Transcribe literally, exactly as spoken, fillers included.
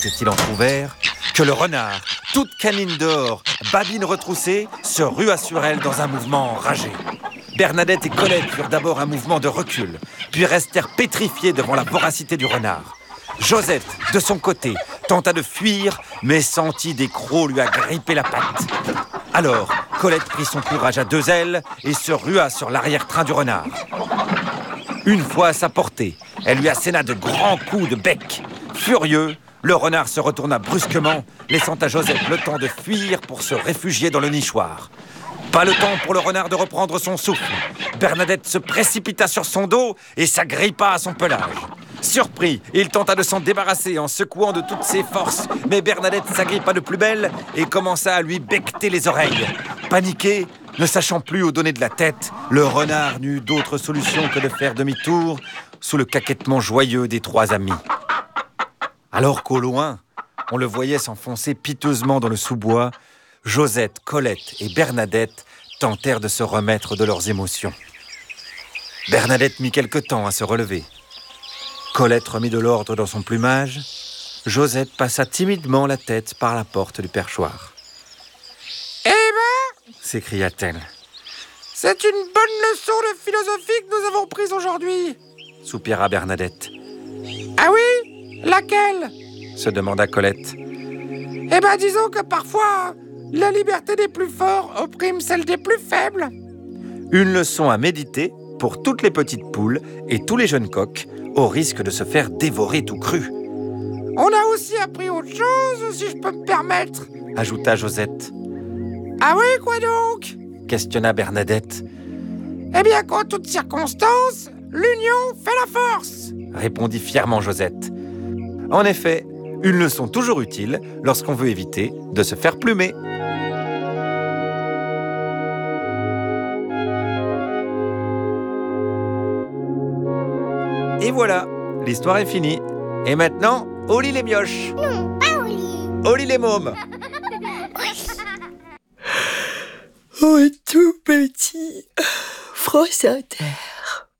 était-il entrouvert que le renard, toute canine dehors, babine retroussée, se rua sur elle dans un mouvement enragé. Bernadette et Colette firent d'abord un mouvement de recul, puis restèrent pétrifiées devant la voracité du renard. Josette, de son côté, tenta de fuir, mais sentit des crocs lui agripper la patte. Alors, Colette prit son courage à deux ailes et se rua sur l'arrière-train du renard. Une fois à sa portée, elle lui asséna de grands coups de bec. Furieux, le renard se retourna brusquement, laissant à Josette le temps de fuir pour se réfugier dans le nichoir. Pas le temps pour le renard de reprendre son souffle. Bernadette se précipita sur son dos et s'agrippa à son pelage. Surpris, il tenta de s'en débarrasser en secouant de toutes ses forces, mais Bernadette s'agrippa de plus belle et commença à lui becqueter les oreilles. Paniqué, ne sachant plus où donner de la tête, le renard n'eut d'autre solution que de faire demi-tour sous le caquettement joyeux des trois amis. Alors qu'au loin, on le voyait s'enfoncer piteusement dans le sous-bois, Josette, Colette et Bernadette tentèrent de se remettre de leurs émotions. Bernadette mit quelque temps à se relever. Colette remit de l'ordre dans son plumage. Josette passa timidement la tête par la porte du perchoir. « Eh ben !» s'écria-t-elle. « C'est une bonne leçon de philosophie que nous avons prise aujourd'hui !» soupira Bernadette. « Ah oui ? Laquelle ?» se demanda Colette. « Eh ben disons que parfois, la liberté des plus forts opprime celle des plus faibles. » Une leçon à méditer pour toutes les petites poules et tous les jeunes coqs, au risque de se faire dévorer tout cru. « On a aussi appris autre chose, si je peux me permettre, » ajouta Josette. « Ah oui, quoi donc ?» questionna Bernadette. « Eh bien qu'en toutes circonstances, l'union fait la force !» répondit fièrement Josette. En effet, une leçon toujours utile lorsqu'on veut éviter de se faire plumer. Et voilà, l'histoire est finie. Et maintenant, au lit les mioches. Non, pas au lit. Au lit les mômes. Oh, tout petit, France Inter.